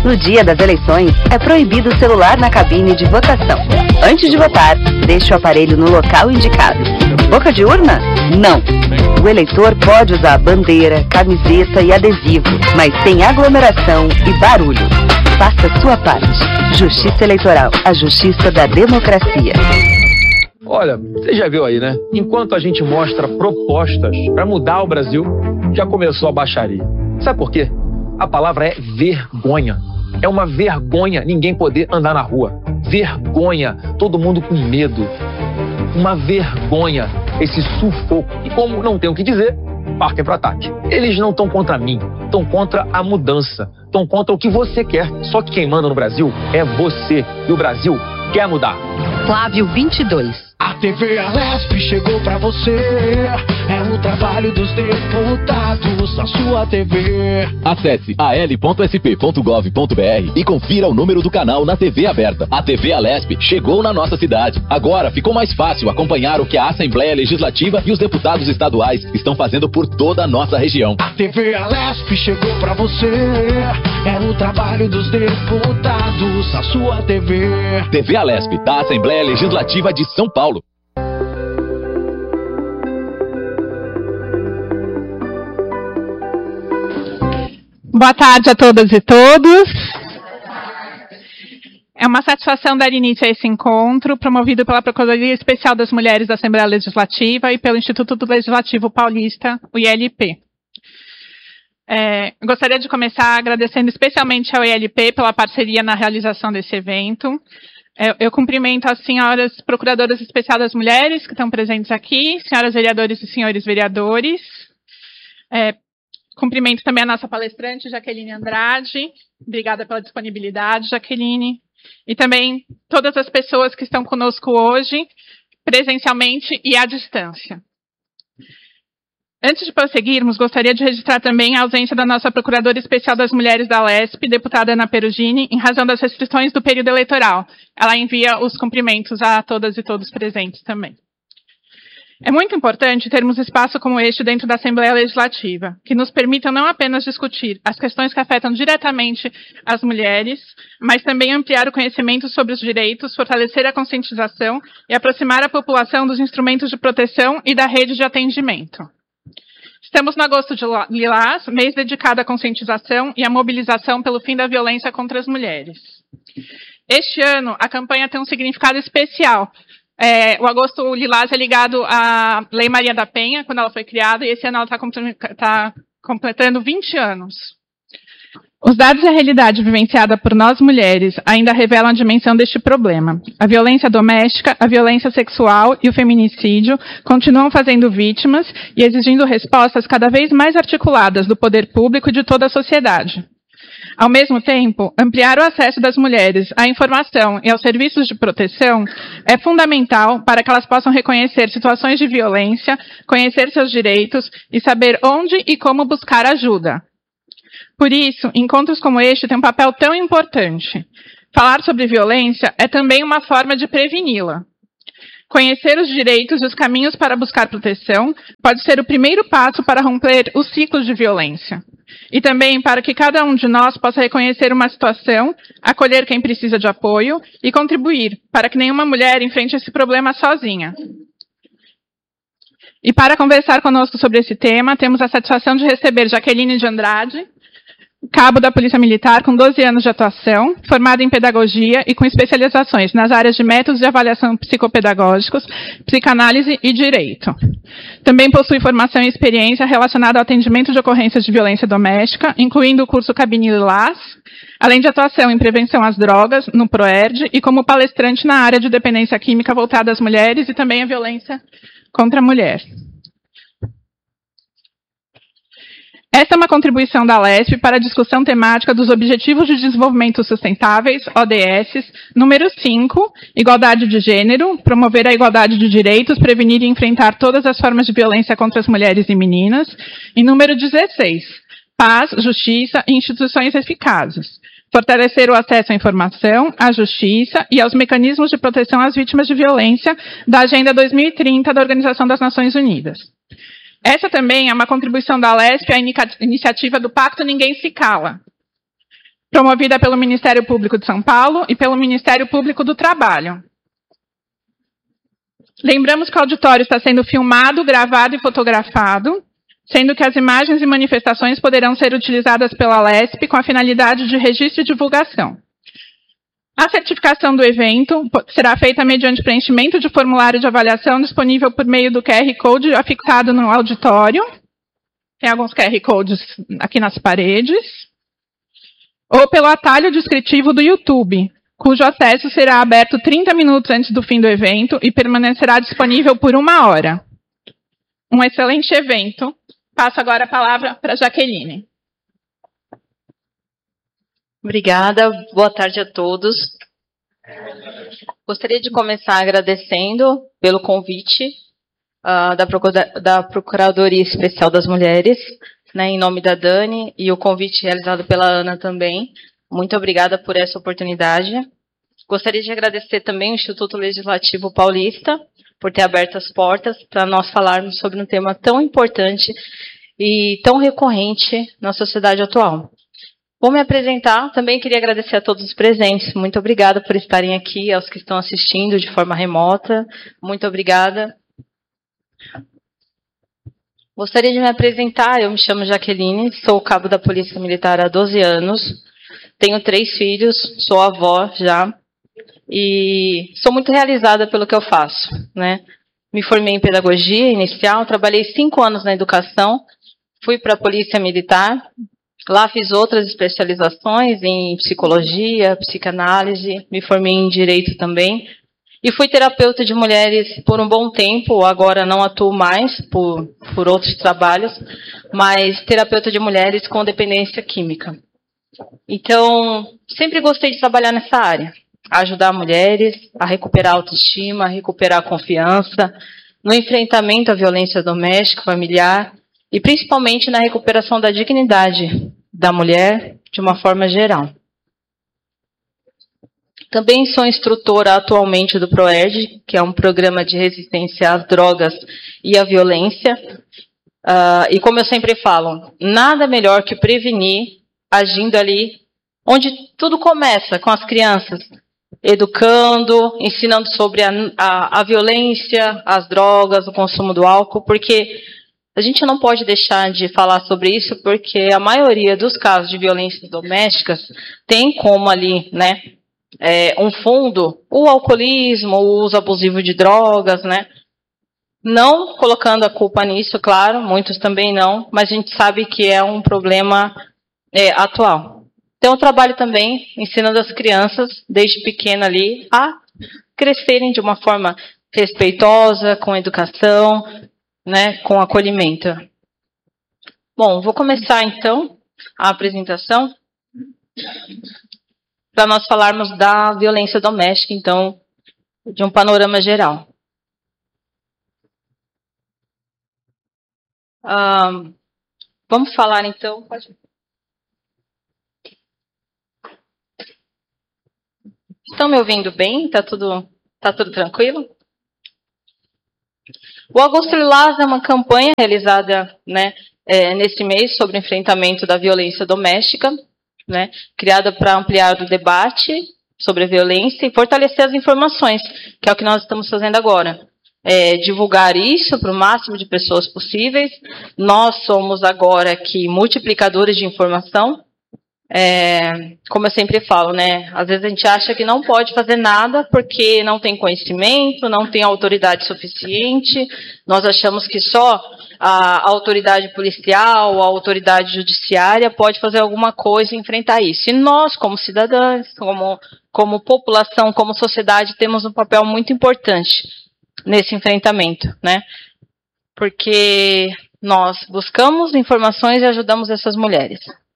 No dia das eleições, é proibido o celular na cabine de votação. Antes de votar, deixe o aparelho no local indicado. Boca de urna? Não. O eleitor pode usar bandeira, camiseta e adesivo, mas sem aglomeração e barulho. Faça sua parte. Justiça Eleitoral, a justiça da democracia. Olha, você já viu aí, né? Enquanto a gente mostra propostas para mudar o Brasil, já começou a baixaria. Sabe por quê? A palavra é vergonha. É uma vergonha ninguém poder andar na rua. Vergonha, todo mundo com medo. Uma vergonha, esse sufoco. E como não tem o que dizer, partem para ataque. Eles não estão contra mim, estão contra a mudança. Estão contra o que você quer. Só que quem manda no Brasil é você. E o Brasil quer mudar. Flávio 22. A TV Alesp chegou pra você. É o trabalho dos deputados na sua TV. Acesse al.sp.gov.br e confira o número do canal na TV aberta. A TV Alesp chegou na nossa cidade. Agora ficou mais fácil acompanhar o que a Assembleia Legislativa e os deputados estaduais estão fazendo por toda a nossa região. A TV Alesp chegou pra você. É o trabalho dos deputados na sua TV. TV Alesp, da Assembleia Legislativa de São Paulo. Boa tarde a todas e todos. É uma satisfação dar início a esse encontro, promovido pela Procuradoria Especial das Mulheres da Assembleia Legislativa e pelo Instituto do Legislativo Paulista, o ILP. Gostaria de começar agradecendo especialmente ao ILP pela parceria na realização desse evento. Eu cumprimento as senhoras Procuradoras Especiais das Mulheres que estão presentes aqui, senhoras vereadores e senhores vereadores. Cumprimento também a nossa palestrante, Jaqueline Andrade. Obrigada pela disponibilidade, Jaqueline. E também todas as pessoas que estão conosco hoje, presencialmente e à distância. Antes de prosseguirmos, gostaria de registrar também a ausência da nossa Procuradora Especial das Mulheres da Alesp, deputada Ana Perugini, em razão das restrições do período eleitoral. Ela envia os cumprimentos a todas e todos presentes também. É muito importante termos espaço como este dentro da Assembleia Legislativa, que nos permitam não apenas discutir as questões que afetam diretamente as mulheres, mas também ampliar o conhecimento sobre os direitos, fortalecer a conscientização e aproximar a população dos instrumentos de proteção e da rede de atendimento. Estamos no Agosto de Lilás, mês dedicado à conscientização e à mobilização pelo fim da violência contra as mulheres. Este ano, a campanha tem um significado especial. O Agosto Lilás é ligado à Lei Maria da Penha, quando ela foi criada, e esse ano ela está completando 20 anos. Os dados e a realidade vivenciada por nós mulheres ainda revelam a dimensão deste problema. A violência doméstica, a violência sexual e o feminicídio continuam fazendo vítimas e exigindo respostas cada vez mais articuladas do poder público e de toda a sociedade. Ao mesmo tempo, ampliar o acesso das mulheres à informação e aos serviços de proteção é fundamental para que elas possam reconhecer situações de violência, conhecer seus direitos e saber onde e como buscar ajuda. Por isso, encontros como este têm um papel tão importante. Falar sobre violência é também uma forma de preveni-la. Conhecer os direitos e os caminhos para buscar proteção pode ser o primeiro passo para romper os ciclos de violência. E também para que cada um de nós possa reconhecer uma situação, acolher quem precisa de apoio e contribuir para que nenhuma mulher enfrente esse problema sozinha. E para conversar conosco sobre esse tema, temos a satisfação de receber Jaqueline de Andrade, cabo da Polícia Militar com 12 anos de atuação, formada em pedagogia e com especializações nas áreas de métodos de avaliação psicopedagógicos, psicanálise e direito. Também possui formação e experiência relacionada ao atendimento de ocorrências de violência doméstica, incluindo o curso Cabine Lilás, além de atuação em prevenção às drogas, no PROERD, e como palestrante na área de dependência química voltada às mulheres e também à violência contra a mulher. Esta é uma contribuição da Alesp para a discussão temática dos Objetivos de Desenvolvimento Sustentáveis, ODS, número 5, Igualdade de Gênero, promover a igualdade de direitos, prevenir e enfrentar todas as formas de violência contra as mulheres e meninas, e número 16, Paz, Justiça e Instituições Eficazes, fortalecer o acesso à informação, à justiça e aos mecanismos de proteção às vítimas de violência da Agenda 2030 da Organização das Nações Unidas. Essa também é uma contribuição da Alesp à iniciativa do Pacto Ninguém Se Cala. promovida pelo Ministério Público de São Paulo e pelo Ministério Público do Trabalho. Lembramos que o auditório está sendo filmado, gravado e fotografado, sendo que as imagens e manifestações poderão ser utilizadas pela LESP com a finalidade de registro e divulgação. A certificação do evento será feita mediante preenchimento de formulário de avaliação disponível por meio do QR Code afixado no auditório. Tem alguns QR Codes aqui nas paredes. Ou pelo atalho descritivo do YouTube, cujo acesso será aberto 30 minutos antes do fim do evento e permanecerá disponível por 1 hora. Um excelente evento. Passo agora a palavra para a Jaqueline. Obrigada, boa tarde a todos. Gostaria de começar agradecendo pelo convite da Procuradoria Especial das Mulheres, né, em nome da Dani, e o convite realizado pela Ana também. Muito obrigada por essa oportunidade. Gostaria de agradecer também ao Instituto Legislativo Paulista por ter aberto as portas para nós falarmos sobre um tema tão importante e tão recorrente na sociedade atual. Vou me apresentar, também queria agradecer a todos os presentes. Muito obrigada por estarem aqui, aos que estão assistindo de forma remota. Muito obrigada. Gostaria de me apresentar, eu me chamo Jaqueline, sou cabo da Polícia Militar há 12 anos, tenho 3 filhos, sou avó já, e sou muito realizada pelo que eu faço, né? Me formei em pedagogia inicial, trabalhei 5 anos na educação, fui para a Polícia Militar. Lá fiz outras especializações em psicologia, psicanálise, me formei em direito também. E fui terapeuta de mulheres por um bom tempo, agora não atuo mais por outros trabalhos, mas terapeuta de mulheres com dependência química. Então, sempre gostei de trabalhar nessa área, ajudar mulheres a recuperar a autoestima, a recuperar a confiança, no enfrentamento à violência doméstica, familiar, e principalmente na recuperação da dignidade da mulher de uma forma geral. Também sou instrutora atualmente do PROERD, que é um programa de resistência às drogas e à violência. E como eu sempre falo, nada melhor que prevenir agindo ali onde tudo começa, com as crianças, educando, ensinando sobre a violência, as drogas, o consumo do álcool, porque a gente não pode deixar de falar sobre isso, porque a maioria dos casos de violências domésticas tem como ali, né, um fundo, o alcoolismo, o uso abusivo de drogas, né? Não colocando a culpa nisso, claro, muitos também não, mas a gente sabe que é um problema atual. Então, eu trabalho também ensinando as crianças, desde pequena ali, a crescerem de uma forma respeitosa, com educação, né, com acolhimento. Bom, vou começar então a apresentação para nós falarmos da violência doméstica, então, de um panorama geral. Vamos falar então. Estão me ouvindo bem? Tá tudo tranquilo? O Agosto Lilás é uma campanha realizada, né, nesse mês sobre o enfrentamento da violência doméstica, né, criada para ampliar o debate sobre a violência e fortalecer as informações, que é o que nós estamos fazendo agora. Divulgar isso para o máximo de pessoas possíveis. Nós somos agora aqui multiplicadores de informação. Como eu sempre falo, né? Às vezes a gente acha que não pode fazer nada porque não tem conhecimento, não tem autoridade suficiente. Nós achamos que só a autoridade policial, a autoridade judiciária pode fazer alguma coisa e enfrentar isso. E nós, como cidadãos, como população, como sociedade, temos um papel muito importante nesse enfrentamento, né? Porque nós buscamos informações e ajudamos essas mulheres.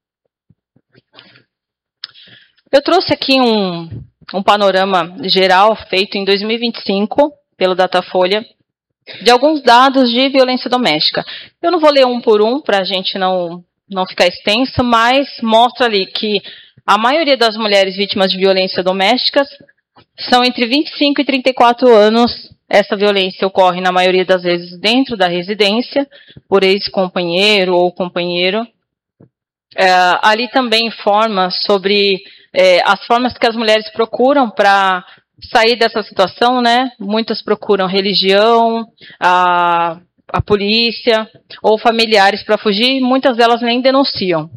Eu trouxe aqui um panorama geral feito em 2025 pelo Datafolha de alguns dados de violência doméstica. Eu não vou ler um por um para a gente não ficar extenso, mas mostra ali que a maioria das mulheres vítimas de violência doméstica são entre 25 e 34 anos. Essa violência ocorre, na maioria das vezes, dentro da residência, por ex-companheiro ou companheiro. Ali também informa sobre as formas que as mulheres procuram para sair dessa situação, né? Muitas procuram religião, a polícia ou familiares para fugir, muitas delas nem denunciam.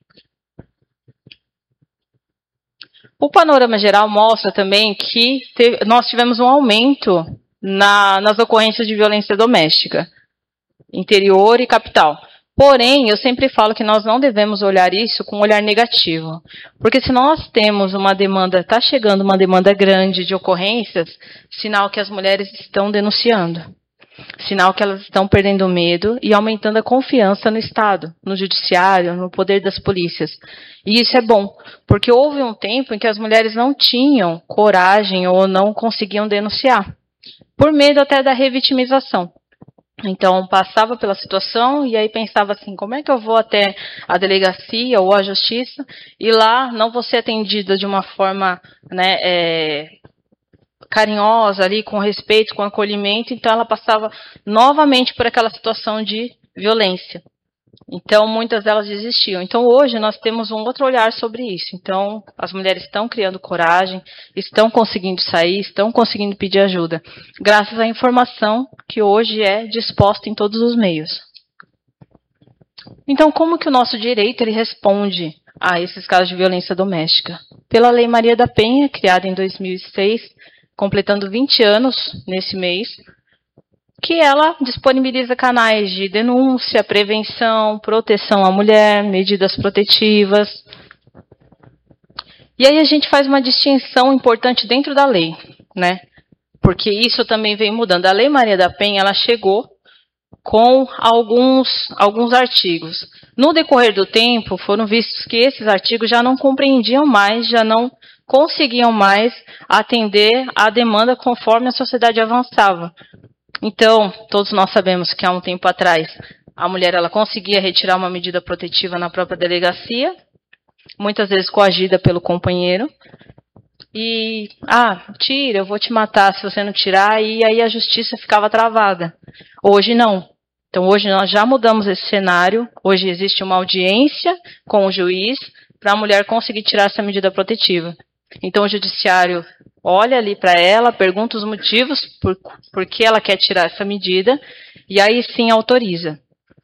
O panorama geral mostra também que nós tivemos um aumento nas ocorrências de violência doméstica, interior e capital. Porém, eu sempre falo que nós não devemos olhar isso com um olhar negativo. Porque se nós temos uma demanda, está chegando uma demanda grande de ocorrências, sinal que as mulheres estão denunciando. Sinal que elas estão perdendo medo e aumentando a confiança no Estado, no judiciário, no poder das polícias. E isso é bom, porque houve um tempo em que as mulheres não tinham coragem ou não conseguiam denunciar, por medo até da revitimização. Então, passava pela situação e aí pensava assim, como é que eu vou até a delegacia ou a justiça e lá não vou ser atendida de uma forma, né, carinhosa ali, com respeito, com acolhimento. Então, ela passava novamente por aquela situação de violência. Então, muitas delas desistiam. Então, hoje, nós temos um outro olhar sobre isso. Então, as mulheres estão criando coragem, estão conseguindo sair, estão conseguindo pedir ajuda, graças à informação que hoje é disposta em todos os meios. Então, como que o nosso direito ele responde a esses casos de violência doméstica? Pela Lei Maria da Penha, criada em 2006, completando 20 anos nesse mês, que ela disponibiliza canais de denúncia, prevenção, proteção à mulher, medidas protetivas. E aí a gente faz uma distinção importante dentro da lei, né? Porque isso também vem mudando. A Lei Maria da Penha, ela chegou com alguns artigos. No decorrer do tempo, foram vistos que esses artigos já não compreendiam mais, já não conseguiam mais atender à demanda conforme a sociedade avançava. Então, todos nós sabemos que há um tempo atrás, a mulher ela conseguia retirar uma medida protetiva na própria delegacia, muitas vezes coagida pelo companheiro, e, tira, eu vou te matar se você não tirar, e aí a justiça ficava travada. Hoje não. Então, hoje nós já mudamos esse cenário, hoje existe uma audiência com o juiz para a mulher conseguir tirar essa medida protetiva. Então, o judiciário olha ali para ela, pergunta os motivos por que ela quer tirar essa medida, e aí sim autoriza.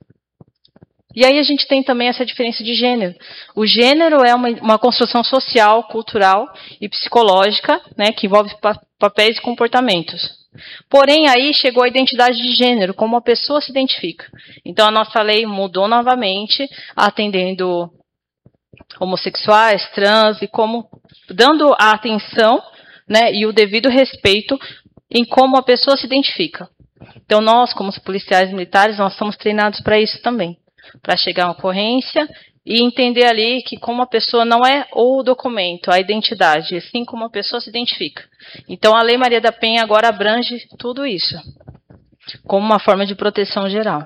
E aí a gente tem também essa diferença de gênero. O gênero é uma construção social, cultural e psicológica, né, que envolve papéis e comportamentos. Porém, aí chegou a identidade de gênero, como a pessoa se identifica. Então, a nossa lei mudou novamente, atendendo homossexuais, trans, e como dando a atenção, né, e o devido respeito em como a pessoa se identifica. Então, nós, como os policiais militares, nós somos treinados para isso também, para chegar a uma ocorrência e entender ali que como a pessoa não é o documento, a identidade, assim como a pessoa se identifica. Então, a Lei Maria da Penha agora abrange tudo isso, como uma forma de proteção geral.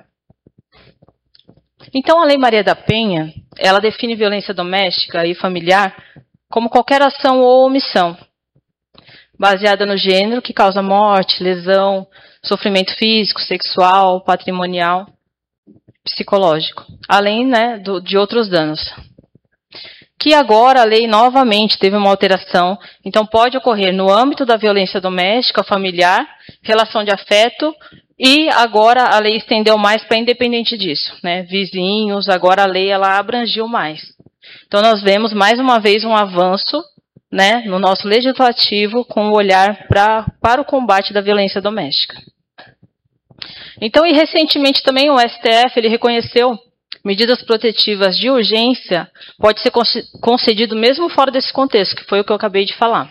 Então, a Lei Maria da Penha, ela define violência doméstica e familiar como qualquer ação ou omissão baseada no gênero que causa morte, lesão, sofrimento físico, sexual, patrimonial, psicológico, além, né, de outros danos. Que agora a lei novamente teve uma alteração, então pode ocorrer no âmbito da violência doméstica, familiar, relação de afeto, e agora a lei estendeu mais para independente disso, né, vizinhos, agora a lei ela abrangiu mais. Então nós vemos mais uma vez um avanço, né, no nosso legislativo com o olhar para o combate da violência doméstica. Então, e recentemente também o STF ele reconheceu medidas protetivas de urgência pode ser concedido mesmo fora desse contexto, que foi o que eu acabei de falar.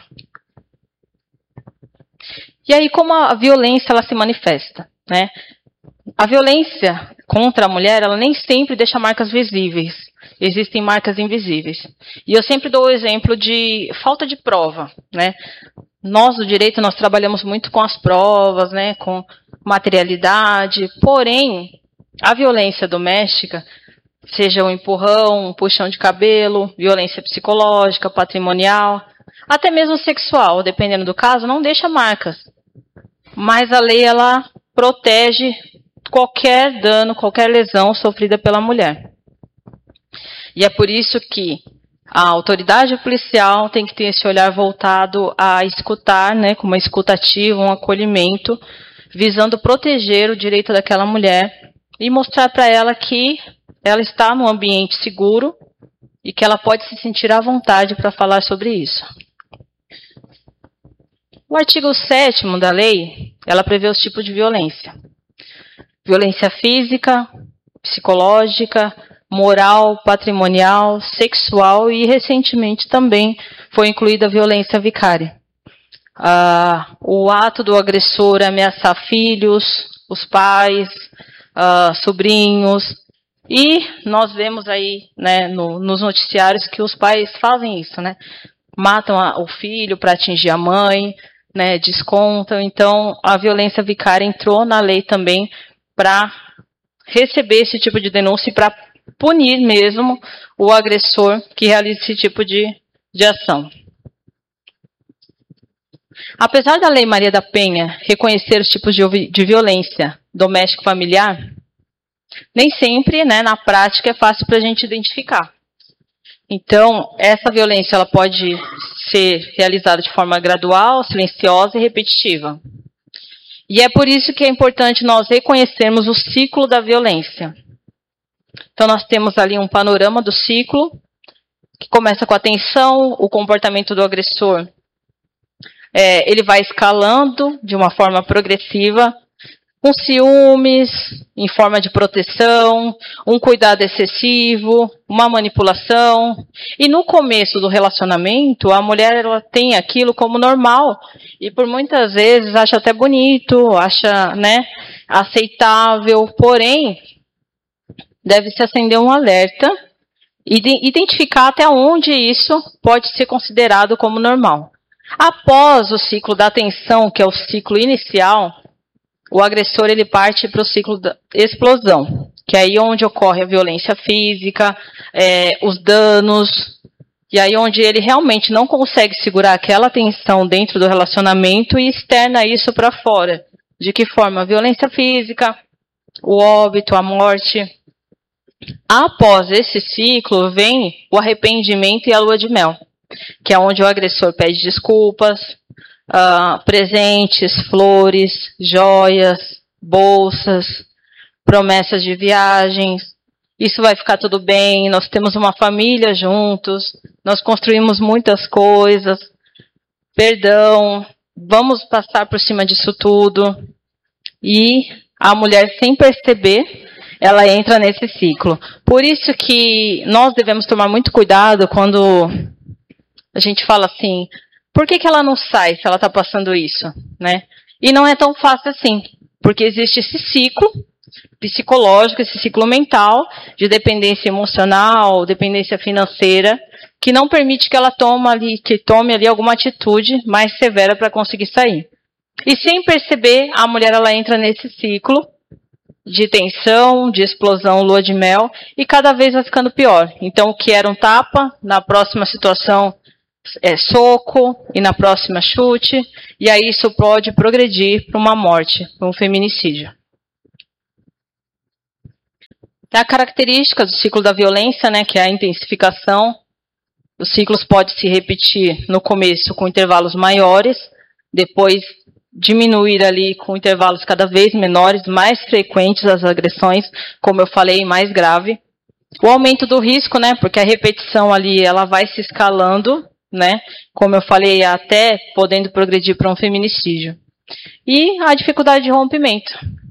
E aí, como a violência ela se manifesta, né? A violência contra a mulher, ela nem sempre deixa marcas visíveis. Existem marcas invisíveis. E eu sempre dou o exemplo de falta de prova, né? Nós, do direito, nós trabalhamos muito com as provas, né? Com materialidade. Porém, a violência doméstica, seja um empurrão, um puxão de cabelo, violência psicológica, patrimonial, até mesmo sexual, dependendo do caso, não deixa marcas. Mas a lei, ela protege qualquer dano, qualquer lesão sofrida pela mulher. E é por isso que a autoridade policial tem que ter esse olhar voltado a escutar, né, com uma escuta ativa, um acolhimento, visando proteger o direito daquela mulher e mostrar para ela que ela está num ambiente seguro e que ela pode se sentir à vontade para falar sobre isso. O artigo 7º da lei, ela prevê os tipos de violência. Violência física, psicológica, moral, patrimonial, sexual e, recentemente, também foi incluída a violência vicária. O ato do agressor ameaçar filhos, os pais, sobrinhos. E nós vemos aí, né, nos noticiários que os pais fazem isso, né? Matam o filho para atingir a mãe, né, descontam. Então, a violência vicária entrou na lei também para receber esse tipo de denúncia e para punir mesmo o agressor que realiza esse tipo de ação. Apesar da Lei Maria da Penha reconhecer os tipos de violência doméstico-familiar, nem sempre, né, na prática, é fácil para a gente identificar. Então, essa violência ela pode ser realizada de forma gradual, silenciosa e repetitiva. E é por isso que é importante nós reconhecermos o ciclo da violência. Então, nós temos ali um panorama do ciclo, que começa com a tensão, o comportamento do agressor. Ele vai escalando de uma forma progressiva, com ciúmes, em forma de proteção, um cuidado excessivo, uma manipulação. E no começo do relacionamento, a mulher ela tem aquilo como normal. E por muitas vezes acha até bonito, acha, né, aceitável. Porém, deve-se acender um alerta e identificar até onde isso pode ser considerado como normal. Após o ciclo da tensão, que é o ciclo inicial, o agressor ele parte para o ciclo da explosão, que é aí onde ocorre a violência física, os danos, e aí onde ele realmente não consegue segurar aquela tensão dentro do relacionamento e externa isso para fora. De que forma? A violência física, o óbito, a morte. Após esse ciclo vem o arrependimento e a lua de mel, que é onde o agressor pede desculpas, presentes, flores, joias, bolsas, promessas de viagens. Isso vai ficar tudo bem, nós temos uma família juntos, nós construímos muitas coisas, perdão, vamos passar por cima disso tudo. E a mulher, sem perceber, ela entra nesse ciclo. Por isso que nós devemos tomar muito cuidado quando a gente fala assim, por que ela não sai se ela está passando isso, né? E não é tão fácil assim, porque existe esse ciclo psicológico, esse ciclo mental de dependência emocional, dependência financeira, que não permite que ela tome ali alguma atitude mais severa para conseguir sair. E sem perceber, a mulher ela entra nesse ciclo de tensão, de explosão, lua de mel, e cada vez vai ficando pior. Então, o que era um tapa, na próxima situação é soco, e na próxima chute, e aí isso pode progredir para uma morte, para um feminicídio. A característica do ciclo da violência, né, que é a intensificação. Os ciclos podem se repetir no começo com intervalos maiores, depois diminuir ali com intervalos cada vez menores, mais frequentes as agressões, como eu falei, mais grave. O aumento do risco, né, porque a repetição ali ela vai se escalando, né, como eu falei, até podendo progredir para um feminicídio. E a dificuldade de rompimento.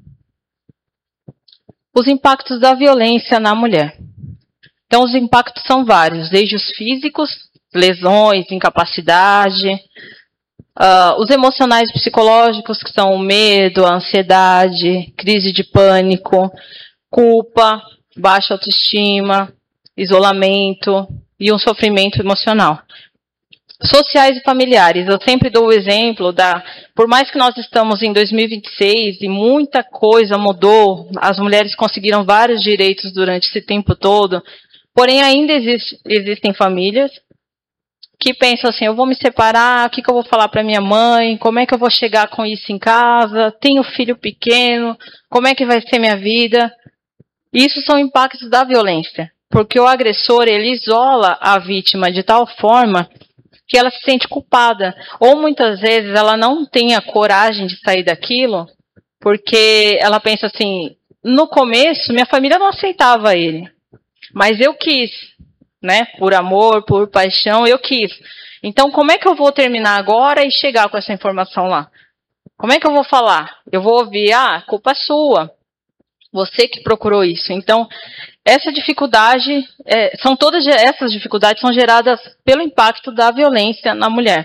Os impactos da violência na mulher. Então, os impactos são vários, desde os físicos, lesões, incapacidade, os emocionais e psicológicos, que são o medo, a ansiedade, crise de pânico, culpa, baixa autoestima, isolamento e um sofrimento emocional. Sociais e familiares, eu sempre dou o exemplo por mais que nós estamos em 2026 e muita coisa mudou, as mulheres conseguiram vários direitos durante esse tempo todo, porém ainda existem famílias que pensam assim, eu vou me separar, o que eu vou falar para minha mãe, como é que eu vou chegar com isso em casa, tenho filho pequeno, como é que vai ser minha vida? Isso são impactos da violência. Porque o agressor, ele isola a vítima de tal forma que ela se sente culpada. Ou muitas vezes ela não tem a coragem de sair daquilo, porque ela pensa assim, no começo minha família não aceitava ele, mas eu quis, né? Por amor, por paixão, eu quis. Então como é que eu vou terminar agora e chegar com essa informação lá? Como é que eu vou falar? Eu vou ouvir, culpa é sua. Você que procurou isso. Então, essa dificuldade, todas essas dificuldades são geradas pelo impacto da violência na mulher.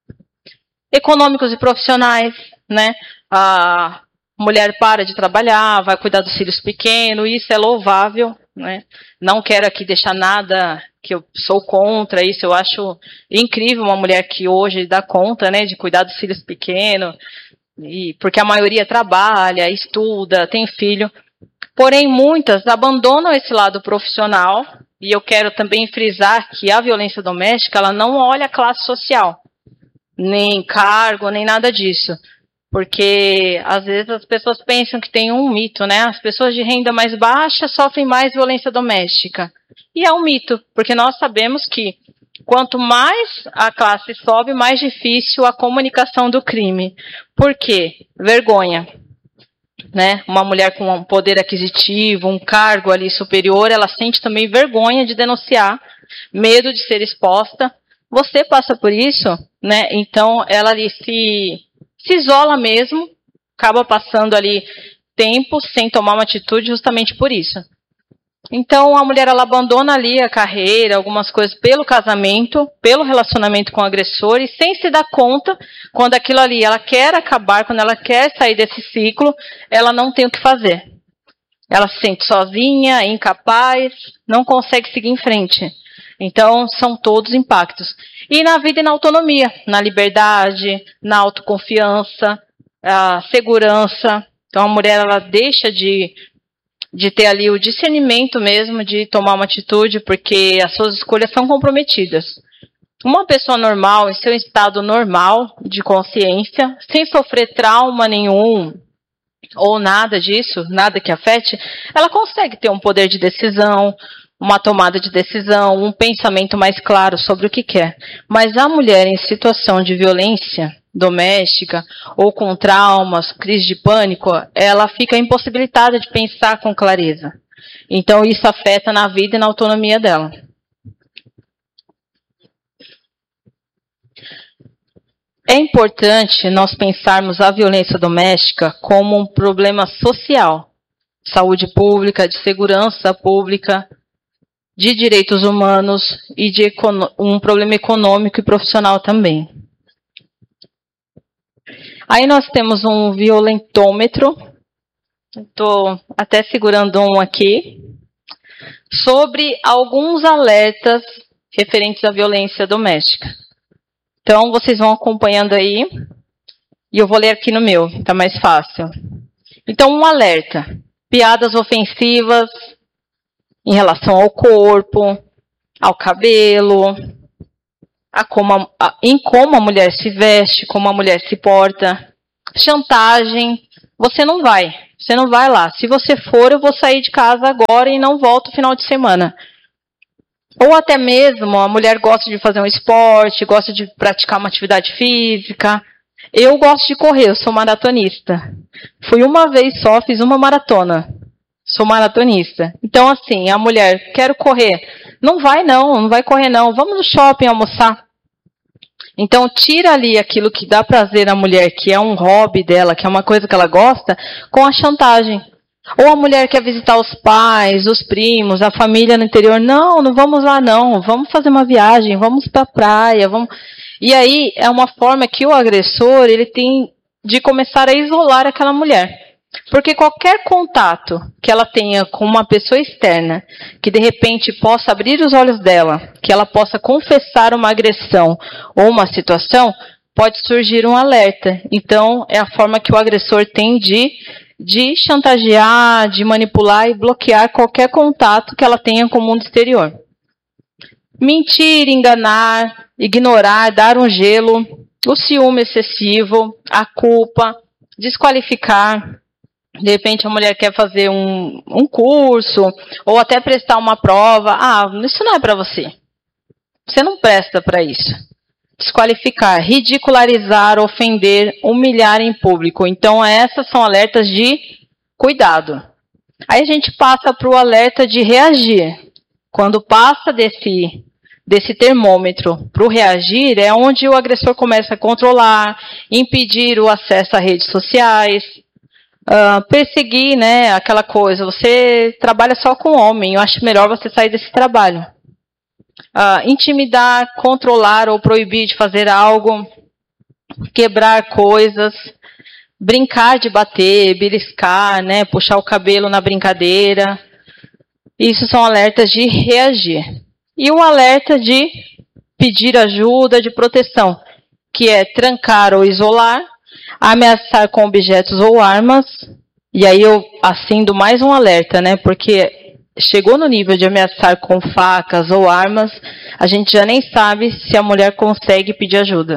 Econômicos e profissionais, né? A mulher para de trabalhar, vai cuidar dos filhos pequenos, isso é louvável, né? Não quero aqui deixar nada que eu sou contra isso, eu acho incrível uma mulher que hoje dá conta, né, de cuidar dos filhos pequenos, porque a maioria trabalha, estuda, tem filho. Porém, muitas abandonam esse lado profissional, e eu quero também frisar que a violência doméstica, ela não olha a classe social, nem cargo, nem nada disso. Porque, às vezes, as pessoas pensam que tem um mito, né? As pessoas de renda mais baixa sofrem mais violência doméstica. E é um mito, porque nós sabemos que quanto mais a classe sobe, mais difícil a comunicação do crime. Por quê? Vergonha. Né? Uma mulher com um poder aquisitivo, um cargo ali superior, ela sente também vergonha de denunciar, medo de ser exposta. Você passa por isso, né? Então ela ali se isola mesmo, acaba passando ali tempo sem tomar uma atitude justamente por isso. Então a mulher ela abandona ali a carreira, algumas coisas pelo casamento, pelo relacionamento com o agressor, e sem se dar conta, quando aquilo ali ela quer acabar, quando ela quer sair desse ciclo, ela não tem o que fazer. Ela se sente sozinha, incapaz, não consegue seguir em frente. Então são todos impactos. E na vida e na autonomia, na liberdade, na autoconfiança, a segurança. Então a mulher ela deixa de ter ali o discernimento mesmo, de tomar uma atitude, porque as suas escolhas são comprometidas. Uma pessoa normal, em seu estado normal de consciência, sem sofrer trauma nenhum, ou nada disso, nada que afete, ela consegue ter um poder de decisão, uma tomada de decisão, um pensamento mais claro sobre o que quer. Mas a mulher em situação de violência doméstica ou com traumas, crise de pânico, ela fica impossibilitada de pensar com clareza. Então isso afeta na vida e na autonomia dela. É importante nós pensarmos a violência doméstica como um problema social, saúde pública, de segurança pública, de direitos humanos e de um problema econômico e profissional também. Aí nós temos um violentômetro, estou até segurando um aqui, sobre alguns alertas referentes à violência doméstica. Então vocês vão acompanhando aí, e eu vou ler aqui no meu, está mais fácil. Então um alerta, piadas ofensivas em relação ao corpo, ao cabelo, em como a mulher se veste, como a mulher se porta, chantagem, você não vai lá. Se você for, eu vou sair de casa agora e não volto no final de semana. Ou até mesmo a mulher gosta de fazer um esporte, gosta de praticar uma atividade física. Eu gosto de correr, eu sou maratonista. Fui uma vez só, fiz uma maratona. Sou maratonista. Então assim, a mulher, quero correr. Não vai correr não. Vamos no shopping almoçar. Então, tira ali aquilo que dá prazer à mulher, que é um hobby dela, que é uma coisa que ela gosta, com a chantagem. Ou a mulher quer visitar os pais, os primos, a família no interior. Não vamos lá não. Vamos fazer uma viagem, vamos pra praia. E aí, é uma forma que o agressor, ele tem de começar a isolar aquela mulher. Porque qualquer contato que ela tenha com uma pessoa externa, que de repente possa abrir os olhos dela, que ela possa confessar uma agressão ou uma situação, pode surgir um alerta. Então, é a forma que o agressor tem de chantagear, de manipular e bloquear qualquer contato que ela tenha com o mundo exterior. Mentir, enganar, ignorar, dar um gelo, o ciúme excessivo, a culpa, desqualificar, De repente a mulher quer fazer um curso, ou até prestar uma prova. Ah, isso não é para você. Você não presta para isso. Desqualificar, ridicularizar, ofender, humilhar em público. Então, essas são alertas de cuidado. Aí a gente passa para o alerta de reagir. Quando passa desse termômetro para o reagir, é onde o agressor começa a controlar, impedir o acesso a redes sociais, perseguir, né, aquela coisa. Você trabalha só com homem, eu acho melhor você sair desse trabalho. Intimidar, controlar ou proibir de fazer algo, quebrar coisas, brincar de bater, beliscar, né, puxar o cabelo na brincadeira. Isso são alertas de reagir. E o alerta de pedir ajuda, de proteção, que é trancar ou isolar, ameaçar com objetos ou armas. E aí eu acendo mais um alerta, né, porque chegou no nível de ameaçar com facas ou armas, a gente já nem sabe se a mulher consegue pedir ajuda.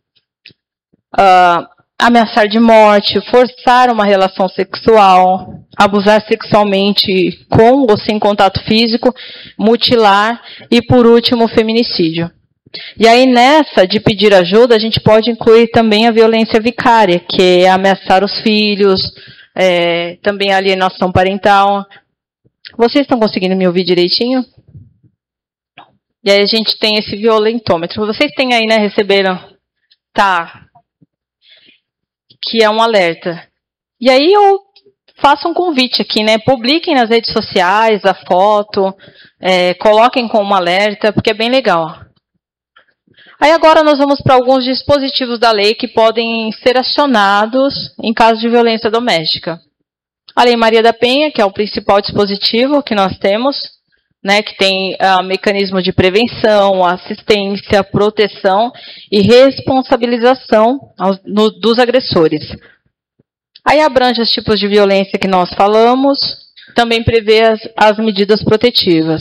Ameaçar de morte, forçar uma relação sexual, abusar sexualmente com ou sem contato físico, mutilar e, por último, feminicídio. E aí, nessa de pedir ajuda, a gente pode incluir também a violência vicária, que é ameaçar os filhos, também a alienação parental. Vocês estão conseguindo me ouvir direitinho? E aí a gente tem esse violentômetro. Vocês têm aí, né, receberam? Tá. Que é um alerta. E aí eu faço um convite aqui, né? Publiquem nas redes sociais a foto, coloquem como alerta, porque é bem legal. Aí agora nós vamos para alguns dispositivos da lei que podem ser acionados em caso de violência doméstica. A Lei Maria da Penha, que é o principal dispositivo que nós temos, né, que tem mecanismo de prevenção, assistência, proteção e responsabilização dos agressores. Aí abrange os tipos de violência que nós falamos, também prevê as medidas protetivas.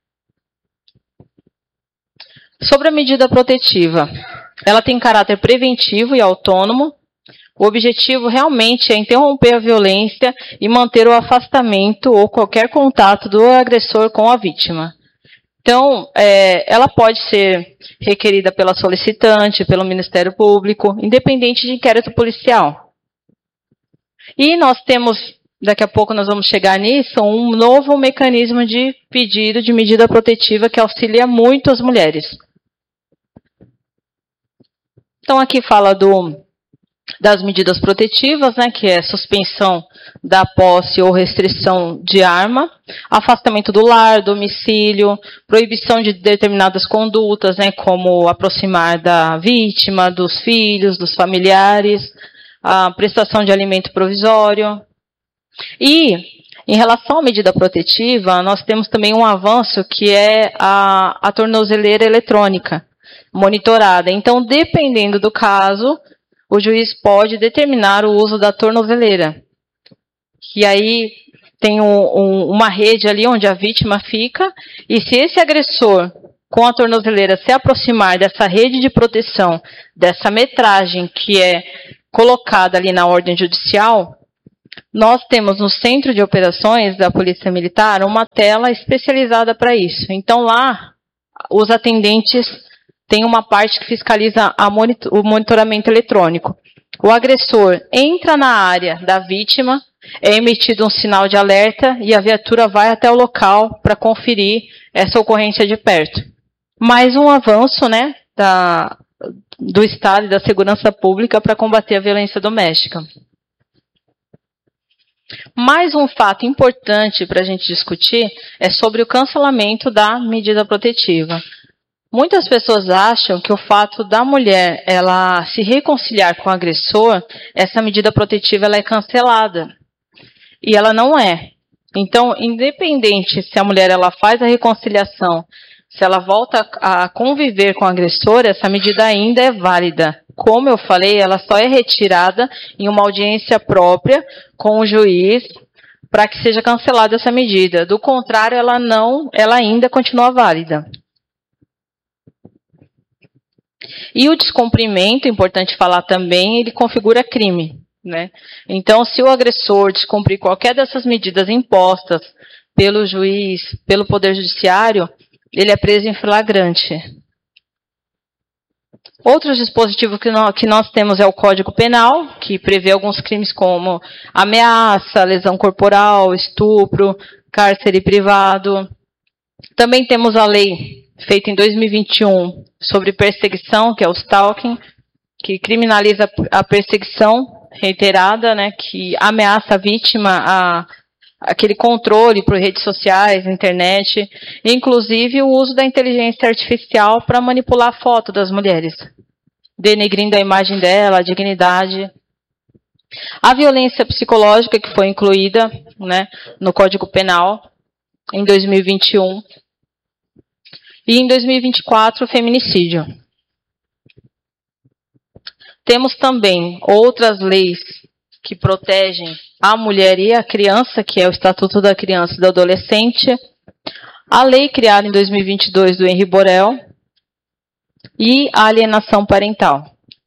Sobre a medida protetiva, ela tem caráter preventivo e autônomo. O objetivo realmente é interromper a violência e manter o afastamento ou qualquer contato do agressor com a vítima. Então, ela pode ser requerida pela solicitante, pelo Ministério Público, independente de inquérito policial. E nós temos, daqui a pouco nós vamos chegar nisso, um novo mecanismo de pedido de medida protetiva que auxilia muito as mulheres. Então, aqui fala das medidas protetivas, né, que é suspensão da posse ou restrição de arma, afastamento do lar, domicílio, proibição de determinadas condutas, né, como aproximar da vítima, dos filhos, dos familiares, a prestação de alimento provisório. E, em relação à medida protetiva, nós temos também um avanço que é a tornozeleira eletrônica monitorada. Então, dependendo do caso, o juiz pode determinar o uso da tornozeleira. E aí tem uma rede ali onde a vítima fica, e se esse agressor, com a tornozeleira, se aproximar dessa rede de proteção, dessa metragem que é colocada ali na ordem judicial, nós temos no Centro de Operações da Polícia Militar uma tela especializada para isso. Então lá, os atendentes tem uma parte que fiscaliza o monitoramento eletrônico. O agressor entra na área da vítima, é emitido um sinal de alerta e a viatura vai até o local para conferir essa ocorrência de perto. Mais um avanço, né, do Estado e da segurança pública para combater a violência doméstica. Mais um fato importante para a gente discutir é sobre o cancelamento da medida protetiva. Muitas pessoas acham que o fato da mulher ela se reconciliar com o agressor, essa medida protetiva ela é cancelada. E ela não é. Então, independente se a mulher ela faz a reconciliação, se ela volta a conviver com o agressor, essa medida ainda é válida. Como eu falei, ela só é retirada em uma audiência própria com o juiz para que seja cancelada essa medida. Do contrário, ela ainda continua válida. E o descumprimento, importante falar também, ele configura crime. né? Então, se o agressor descumprir qualquer dessas medidas impostas pelo juiz, pelo Poder Judiciário, ele é preso em flagrante. Outros dispositivos que nós temos é o Código Penal, que prevê alguns crimes como ameaça, lesão corporal, estupro, cárcere privado. Também temos a lei feita em 2021 sobre perseguição, que é o stalking, que criminaliza a perseguição reiterada, né, que ameaça a vítima a aquele controle por redes sociais, internet, inclusive o uso da inteligência artificial para manipular a foto das mulheres, denegrindo a imagem dela, a dignidade. A violência psicológica, que foi incluída, né, no Código Penal em 2021. E em 2024, o feminicídio. Temos também outras leis que protegem a mulher e a criança, que é o Estatuto da Criança e do Adolescente, a lei criada em 2022 do Henri Borel e a alienação parental.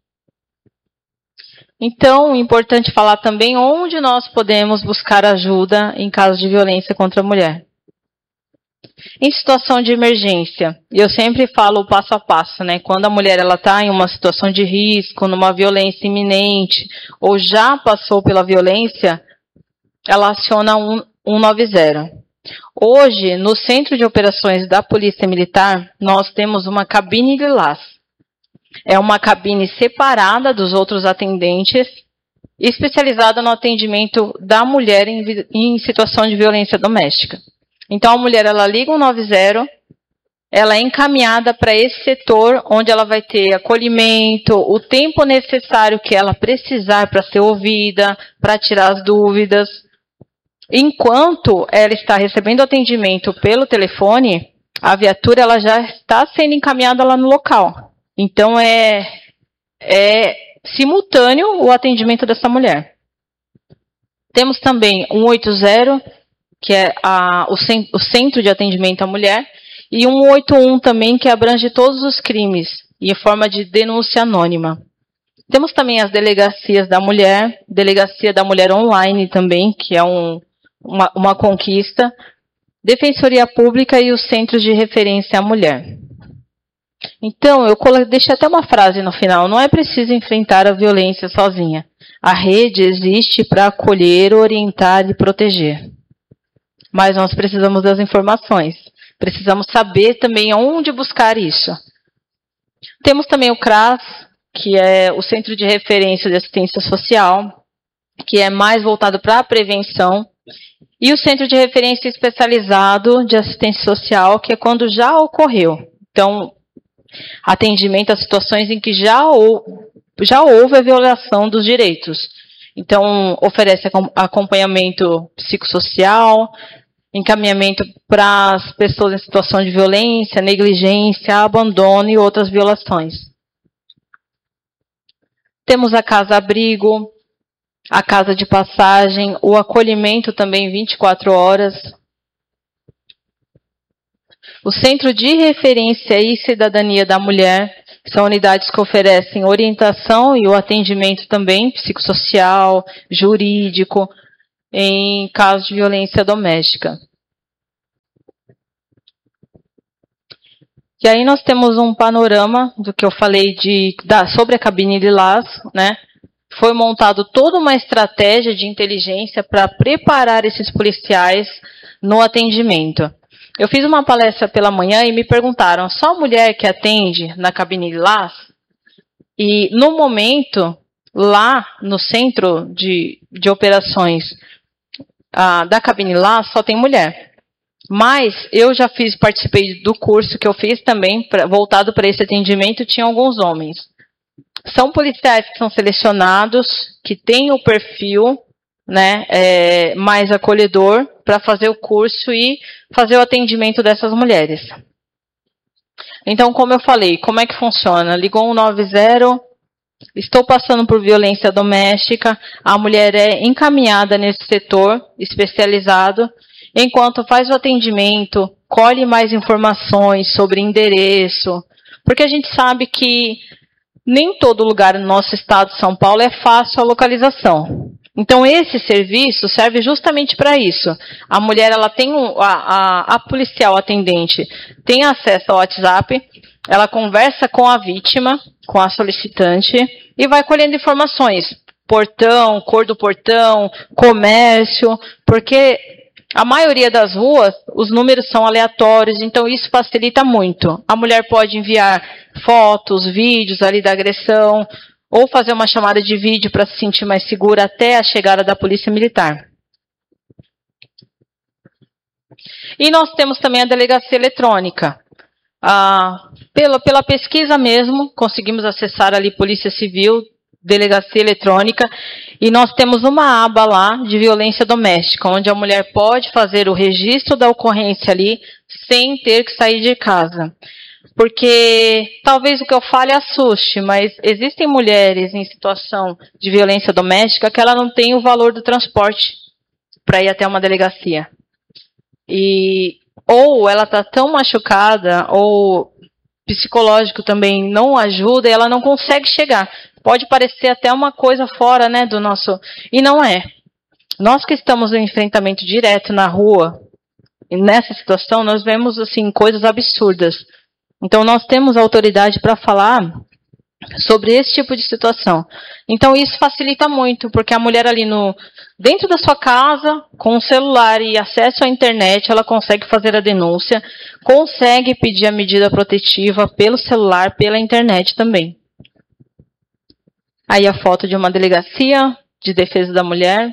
Então, é importante falar também onde nós podemos buscar ajuda em caso de violência contra a mulher. Em situação de emergência, eu sempre falo o passo a passo, né? Quando a mulher está em uma situação de risco, numa violência iminente, ou já passou pela violência, ela aciona 190. Hoje, no Centro de Operações da Polícia Militar, nós temos uma cabine lilás. É uma cabine separada dos outros atendentes, especializada no atendimento da mulher em situação de violência doméstica. Então, a mulher, ela liga 190, ela é encaminhada para esse setor, onde ela vai ter acolhimento, o tempo necessário que ela precisar para ser ouvida, para tirar as dúvidas. Enquanto ela está recebendo atendimento pelo telefone, a viatura ela já está sendo encaminhada lá no local. Então, é simultâneo o atendimento dessa mulher. Temos também 180, que é o Centro de Atendimento à Mulher, e 181 também, que abrange todos os crimes, em forma de denúncia anônima. Temos também as delegacias da mulher, Delegacia da Mulher Online também, que é uma conquista, Defensoria Pública e os Centros de Referência à Mulher. Então, eu deixei até uma frase no final: não é preciso enfrentar a violência sozinha. A rede existe para acolher, orientar e proteger. Mas nós precisamos das informações. Precisamos saber também onde buscar isso. Temos também o CRAS, que é o Centro de Referência de Assistência Social, que é mais voltado para a prevenção. E o Centro de Referência Especializado de Assistência Social, que é quando já ocorreu. Então, atendimento a situações em que já houve a violação dos direitos. Então, oferece acompanhamento psicossocial, encaminhamento para as pessoas em situação de violência, negligência, abandono e outras violações. Temos a casa-abrigo, a casa de passagem, o acolhimento também 24 horas. O Centro de Referência e Cidadania da Mulher, são unidades que oferecem orientação e o atendimento também psicossocial, jurídico, em caso de violência doméstica. E aí nós temos um panorama do que eu falei sobre a cabine lilás, né? Foi montado toda uma estratégia de inteligência para preparar esses policiais no atendimento. Eu fiz uma palestra pela manhã e me perguntaram: só mulher que atende na cabine lilás? E no momento, lá no centro de operações da cabine lilás, só tem mulher. Mas eu já participei do curso que eu fiz também, voltado para esse atendimento, tinha alguns homens. São policiais que são selecionados, que têm o perfil, né, mais acolhedor para fazer o curso e fazer o atendimento dessas mulheres. Então, como eu falei, como é que funciona? Ligou 190, estou passando por violência doméstica, a mulher é encaminhada nesse setor especializado, enquanto faz o atendimento, colhe mais informações sobre endereço, porque a gente sabe que nem todo lugar no nosso estado de São Paulo é fácil a localização. Então, esse serviço serve justamente para isso. A mulher, ela tem a policial atendente tem acesso ao WhatsApp, ela conversa com a vítima, com a solicitante, e vai colhendo informações. Portão, cor do portão, comércio, porque a maioria das ruas, os números são aleatórios, então isso facilita muito. A mulher pode enviar fotos, vídeos ali da agressão, ou fazer uma chamada de vídeo para se sentir mais segura até a chegada da polícia militar. E nós temos também a delegacia eletrônica. Pela pesquisa mesmo, conseguimos acessar ali Polícia Civil, delegacia eletrônica, e nós temos uma aba lá de violência doméstica, onde a mulher pode fazer o registro da ocorrência ali, sem ter que sair de casa. Porque talvez o que eu fale assuste, mas existem mulheres em situação de violência doméstica que ela não tem o valor do transporte para ir até uma delegacia. Ou ela está tão machucada, ou psicológico também não ajuda, e ela não consegue chegar. Pode parecer até uma coisa fora, né, do nosso... E não é. Nós que estamos no enfrentamento direto na rua, e nessa situação, nós vemos assim, coisas absurdas. Então, nós temos autoridade para falar sobre esse tipo de situação. Então, isso facilita muito, porque a mulher ali dentro da sua casa, com o celular e acesso à internet, ela consegue fazer a denúncia, consegue pedir a medida protetiva pelo celular, pela internet também. Aí a foto de uma delegacia de defesa da mulher.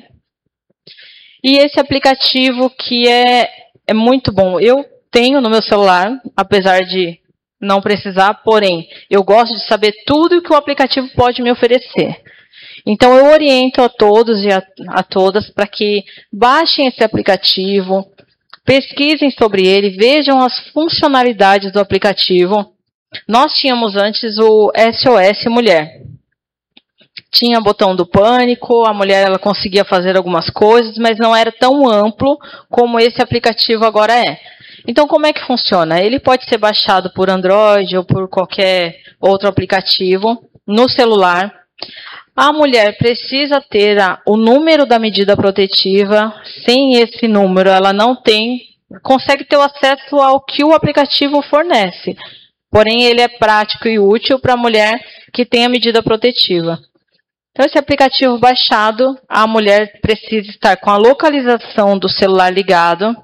E esse aplicativo que é muito bom. Eu tenho no meu celular, apesar de não precisar, porém, eu gosto de saber tudo o que o aplicativo pode me oferecer. Então, eu oriento a todos e a todas para que baixem esse aplicativo, pesquisem sobre ele, vejam as funcionalidades do aplicativo. Nós tínhamos antes o SOS Mulher. Tinha botão do pânico, a mulher ela conseguia fazer algumas coisas, mas não era tão amplo como esse aplicativo agora é. Então, como é que funciona? Ele pode ser baixado por Android ou por qualquer outro aplicativo no celular. A mulher precisa ter o número da medida protetiva. Sem esse número, ela não consegue ter o acesso ao que o aplicativo fornece. Porém, ele é prático e útil para a mulher que tem a medida protetiva. Então, esse aplicativo baixado, a mulher precisa estar com a localização do celular ligado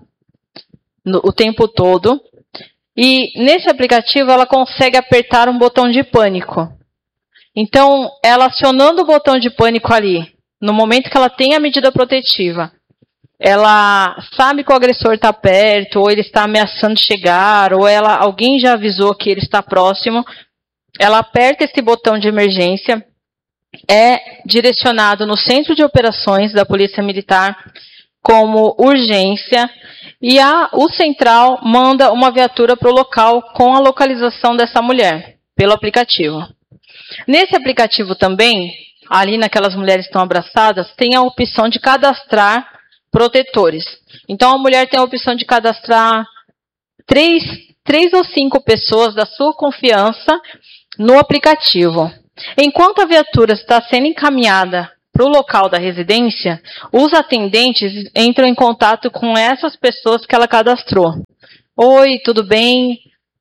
o tempo todo. E nesse aplicativo ela consegue apertar um botão de pânico. Então, ela acionando o botão de pânico ali, no momento que ela tem a medida protetiva, ela sabe que o agressor está perto, ou ele está ameaçando chegar, ou alguém já avisou que ele está próximo, ela aperta esse botão de emergência, é direcionado no centro de operações da Polícia Militar como urgência, e o central manda uma viatura para o local com a localização dessa mulher, pelo aplicativo. Nesse aplicativo também, ali naquelas mulheres que estão abraçadas, tem a opção de cadastrar protetores. Então, a mulher tem a opção de cadastrar três ou 5 pessoas da sua confiança no aplicativo. Enquanto a viatura está sendo encaminhada para o local da residência, os atendentes entram em contato com essas pessoas que ela cadastrou. Oi, tudo bem?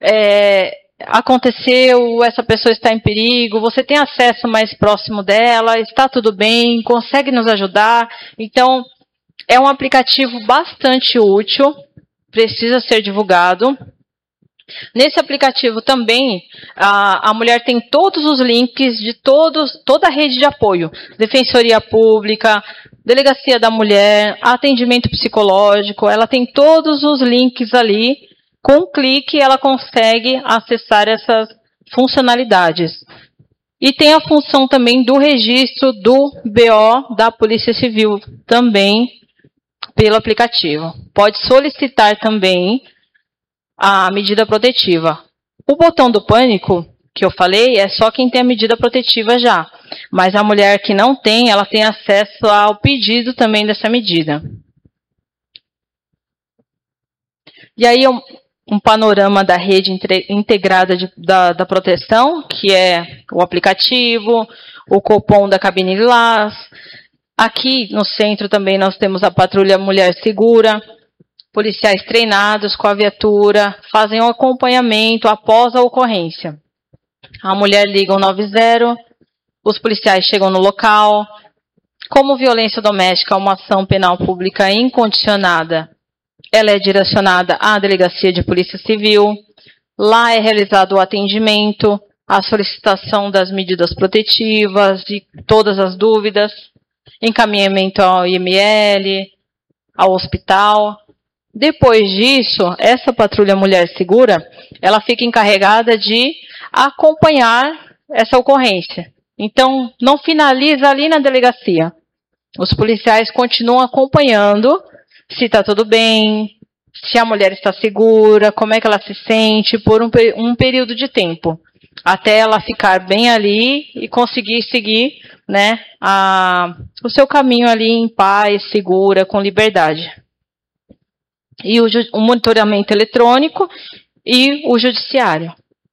Aconteceu, essa pessoa está em perigo, você tem acesso mais próximo dela, está tudo bem, consegue nos ajudar? Então, é um aplicativo bastante útil, precisa ser divulgado. Nesse aplicativo também, a mulher tem todos os links de toda a rede de apoio. Defensoria Pública, Delegacia da Mulher, atendimento psicológico, ela tem todos os links ali. Com um clique, ela consegue acessar essas funcionalidades. E tem a função também do registro do BO da Polícia Civil, também pelo aplicativo. Pode solicitar também a medida protetiva. O botão do pânico, que eu falei, é só quem tem a medida protetiva já. Mas a mulher que não tem, ela tem acesso ao pedido também dessa medida. E aí, um panorama da rede integrada da proteção, que é o aplicativo, o Copom da Cabine Lilás. Aqui no centro também nós temos a Patrulha Mulher Segura, policiais treinados com a viatura, fazem um acompanhamento após a ocorrência. A mulher liga o 90, os policiais chegam no local. Como violência doméstica é uma ação penal pública incondicionada, ela é direcionada à Delegacia de Polícia Civil. Lá é realizado o atendimento, a solicitação das medidas protetivas, de todas as dúvidas, encaminhamento ao IML, ao hospital. Depois disso, essa Patrulha Mulher Segura, ela fica encarregada de acompanhar essa ocorrência. Então, não finaliza ali na delegacia. Os policiais continuam acompanhando se está tudo bem, se a mulher está segura, como é que ela se sente, por um período de tempo, até ela ficar bem ali e conseguir seguir, né, o seu caminho ali em paz, segura, com liberdade. E o monitoramento eletrônico e o judiciário.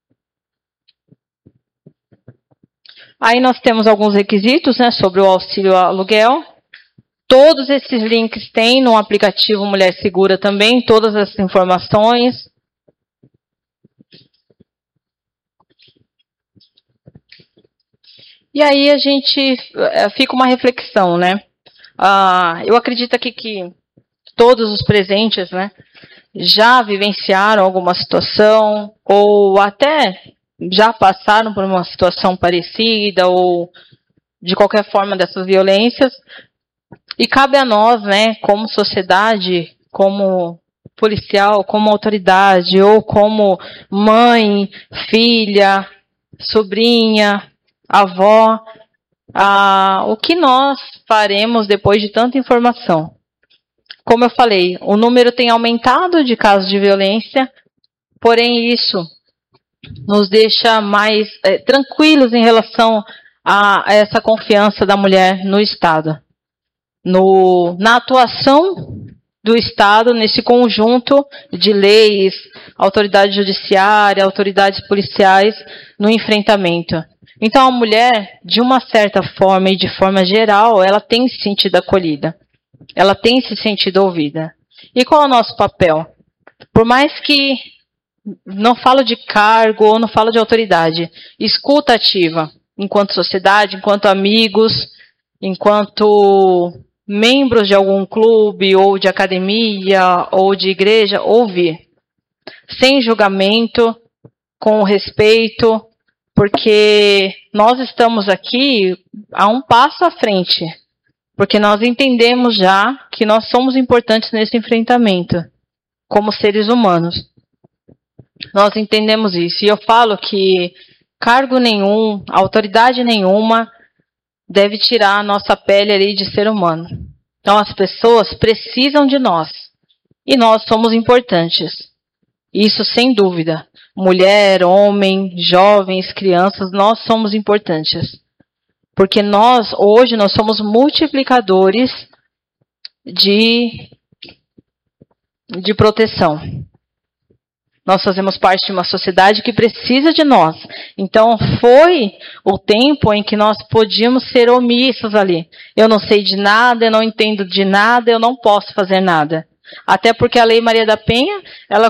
Aí nós temos alguns requisitos, né, sobre o auxílio aluguel. Todos esses links tem no aplicativo Mulher Segura também, todas essas informações. E aí a gente fica uma reflexão, né? Eu acredito aqui que todos os presentes, né, já vivenciaram alguma situação ou até já passaram por uma situação parecida ou de qualquer forma dessas violências. E cabe a nós, né, como sociedade, como policial, como autoridade, ou como mãe, filha, sobrinha, avó, o que nós faremos depois de tanta informação. Como eu falei, o número tem aumentado de casos de violência, porém isso nos deixa mais tranquilos em relação a essa confiança da mulher no Estado. Na atuação do Estado, nesse conjunto de leis, autoridade judiciária, autoridades policiais, no enfrentamento. Então, a mulher, de uma certa forma e de forma geral, ela tem se sentido acolhida. Ela tem se sentido ouvida. E qual é o nosso papel? Por mais que não falo de cargo ou não falo de autoridade, escuta ativa, enquanto sociedade, enquanto amigos, enquanto membros de algum clube, ou de academia, ou de igreja, ouvir. Sem julgamento, com respeito, porque nós estamos aqui a um passo à frente. Porque nós entendemos já que nós somos importantes nesse enfrentamento, como seres humanos. Nós entendemos isso. E eu falo que cargo nenhum, autoridade nenhuma, deve tirar a nossa pele ali de ser humano. Então as pessoas precisam de nós. E nós somos importantes. Isso sem dúvida. Mulher, homem, jovens, crianças, nós somos importantes. Porque hoje nós somos multiplicadores de proteção. Nós fazemos parte de uma sociedade que precisa de nós. Então, foi o tempo em que nós podíamos ser omissos ali. Eu não sei de nada, eu não entendo de nada, eu não posso fazer nada. Até porque a Lei Maria da Penha, ela